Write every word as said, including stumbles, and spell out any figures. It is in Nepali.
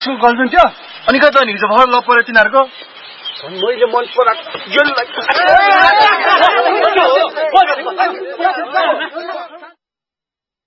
उसको गर्लफ्रेन्ड थियो अनि कता नि हिजो भर लप पर्यो तिनीहरूको मैले मन पराएको